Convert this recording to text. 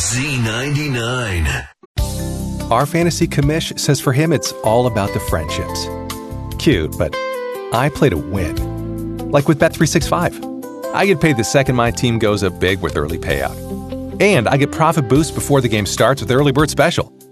Z99. Our fantasy commish says for him it's all about the friendships. Cute, but I play to win. Like with Bet365. I get paid the second my team goes up big with early payout. And I get profit boosts before the game starts with Early Bird Special.